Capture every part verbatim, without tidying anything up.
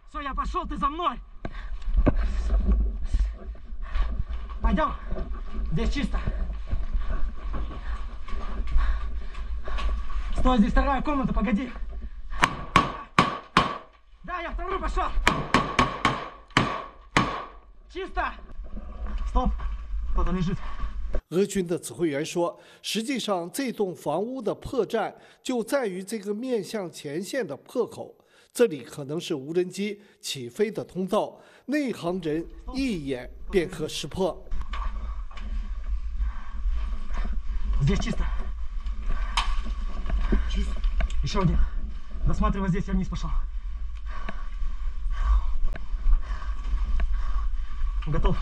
Все, я пошел, ты за мной. Пойдем. Здесь чисто. Стой, здесь вторая комната, погоди. Да, я вторую пошел. Чисто. Стоп. Кто-то лежит。 俄军的指挥员说：“实际上，这栋房屋的破绽就在于这个面向前线的破口，这里可能是无人机起飞的通道，内行人一眼便可识破。” Здесь чисто. Чисто. Еще один. Досматривай здесь, я вниз пошел. Готов.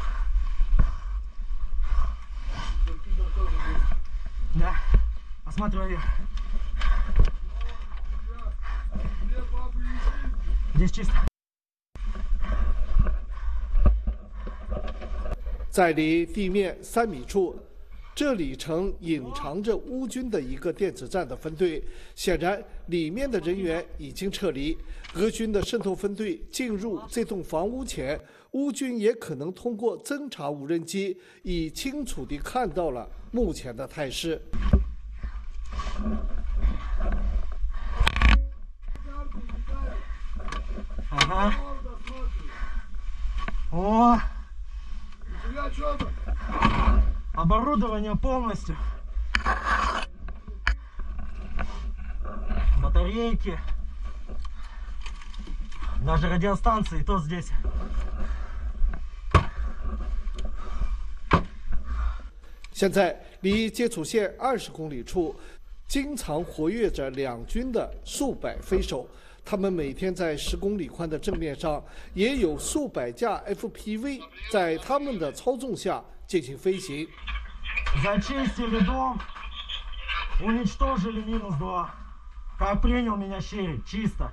Да. Осматривай вверх. Здесь чисто. 在离地面三米处，这里曾隐藏着乌军的一个电子战的分队，显然里面的人员已经撤离。俄军的渗透分队进入这栋房屋前，乌军也可能通过侦察无人机，已清楚地看到了目前的态势。 Ага. О! Оборудование полностью. Батарейки. Даже радиостанции, то здесь. 现在离接触线二十公里处，经常活跃着两军的数百飞手。他们每天在十公里宽的正面上，也有数百架 F P V 在他们的操纵下进行飞行。 Зачистили дом, уничтожили минус два. Как принял меня Щерик, чисто.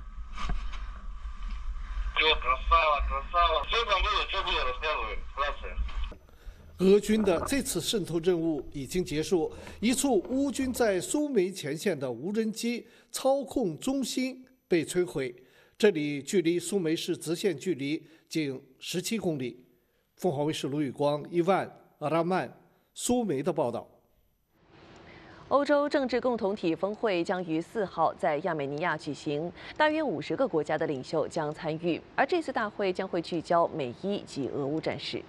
Все, красава, красава. Что там было, что было, рассказывай, вкратце. 俄军的这次渗透任务已经结束，一处乌军在苏梅前线的无人机操控中心被摧毁，这里距离苏梅市直线距离仅十七公里。凤凰卫视卢宇光、伊万、阿拉曼、苏梅的报道。 欧洲政治共同体峰会将于四号在亚美尼亚举行，大约五十个国家的领袖将参与，而这次大会将会聚焦美伊及俄乌战事。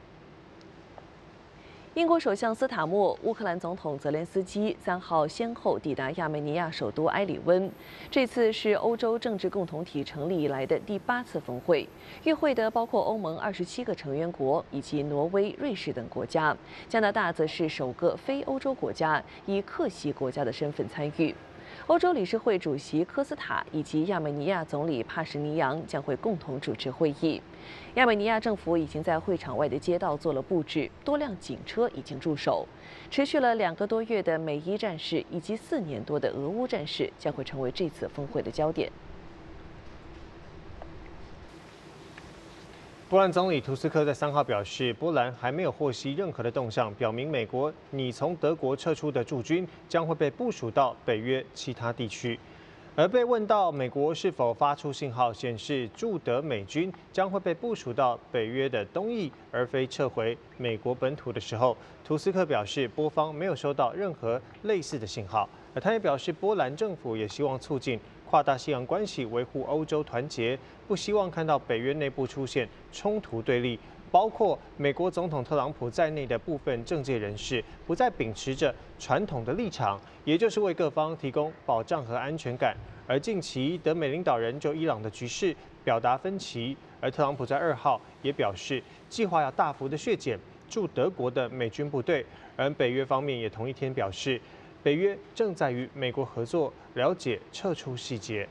英国首相斯塔默、乌克兰总统泽连斯基三号先后抵达亚美尼亚首都埃里温。这次是欧洲政治共同体成立以来的第八次峰会，与会的包括欧盟二十七个成员国以及挪威、瑞士等国家。加拿大则是首个非欧洲国家以客席国家的身份参与。 欧洲理事会主席科斯塔以及亚美尼亚总理帕什尼扬将会共同主持会议。亚美尼亚政府已经在会场外的街道做了布置，多辆警车已经驻守。持续了两个多月的美伊战事以及四年多的俄乌战事将会成为这次峰会的焦点。 波兰总理图斯克在三号表示，波兰还没有获悉任何的动向，表明美国拟从德国撤出的驻军将会被部署到北约其他地区。而被问到美国是否发出信号显示驻德美军将会被部署到北约的东翼，而非撤回美国本土的时候，图斯克表示，波方没有收到任何类似的信号。而他也表示，波兰政府也希望促进 跨大西洋关系，维护欧洲团结，不希望看到北约内部出现冲突对立，包括美国总统特朗普在内的部分政界人士不再秉持着传统的立场，也就是为各方提供保障和安全感。而近期德美领导人就伊朗的局势表达分歧，而特朗普在二号也表示，计划要大幅的削减驻德国的美军部队，而北约方面也同一天表示， 北约正在与美国合作，了解撤出细节。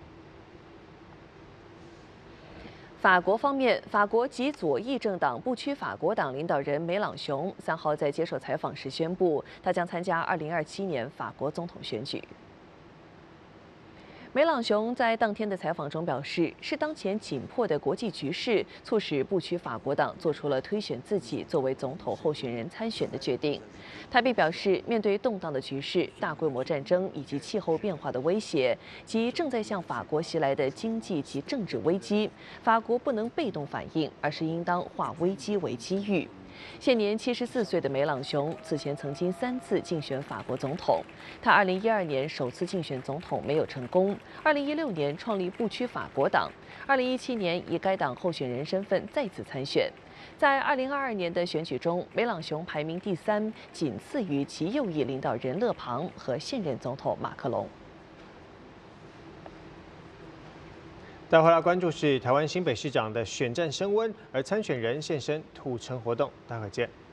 法国方面，法国极左翼政党不屈法国党领导人梅朗雄三号在接受采访时宣布，他将参加二零二七年法国总统选举。 梅朗雄在当天的采访中表示，是当前紧迫的国际局势促使不屈法国党做出了推选自己作为总统候选人参选的决定。他并表示，面对动荡的局势、大规模战争以及气候变化的威胁，及正在向法国袭来的经济及政治危机，法国不能被动反应，而是应当化危机为机遇。现年七十四岁的梅朗雄，此前曾经三次竞选法国总统。他二零一二年首次竞选总统没有成功，二零一六年创立不屈法国党，二零一七年以该党候选人身份再次参选。在二零二二年的选举中，梅朗雄排名第三，仅次于其右翼领导人勒庞和现任总统马克龙。 再回来关注是台湾新北市长的选战升温，而参选人现身土城活动，待会见。